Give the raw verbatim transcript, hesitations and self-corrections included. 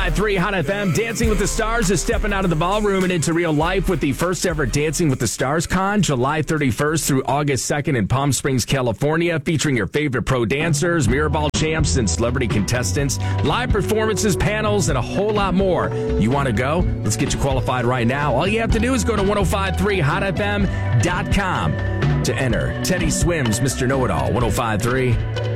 five three Hot F M. Dancing with the Stars is stepping out of the ballroom and into real life with the first ever Dancing with the Stars Con, July thirty-first through August second in Palm Springs, California, featuring your favorite pro dancers, mirror ball champs, and celebrity contestants, live performances, panels, and a whole lot more. You want to go? Let's get you qualified right now. All you have to do is go to ten fifty-three hot f m dot com to enter. Teddy Swims, Mister Know-It-All, ten fifty-three